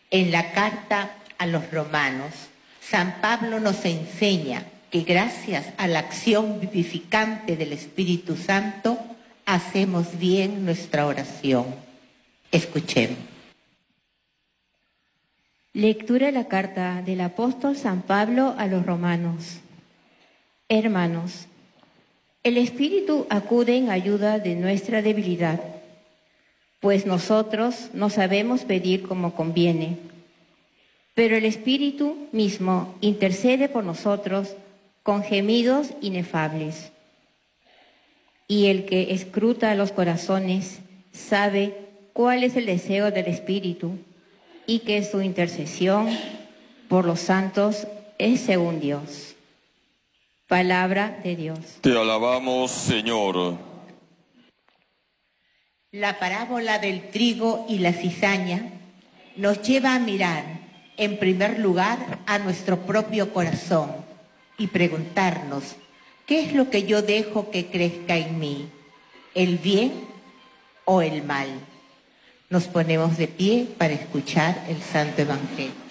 En la carta a los romanos, San Pablo nos enseña que gracias a la acción vivificante del Espíritu Santo hacemos bien nuestra oración. Escuchemos. Lectura de la carta del apóstol San Pablo a los romanos. Hermanos, el Espíritu acude en ayuda de nuestra debilidad, pues nosotros no sabemos pedir como conviene, pero el Espíritu mismo intercede por nosotros con gemidos inefables. Y el que escruta los corazones sabe cuál es el deseo del Espíritu y que su intercesión por los santos es según Dios. Palabra de Dios. Te alabamos, Señor. La parábola del trigo y la cizaña nos lleva a mirar, en primer lugar, a nuestro propio corazón y preguntarnos, ¿qué es lo que yo dejo que crezca en mí? ¿El bien o el mal? Nos ponemos de pie para escuchar el Santo Evangelio.